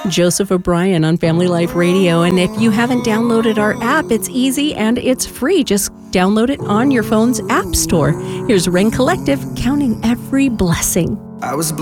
Joseph O'Brien on Family Life Radio. And if you haven't downloaded our app, it's easy and it's free. Just download it on your phone's app store. Here's Ring Collective, Counting Every Blessing. I was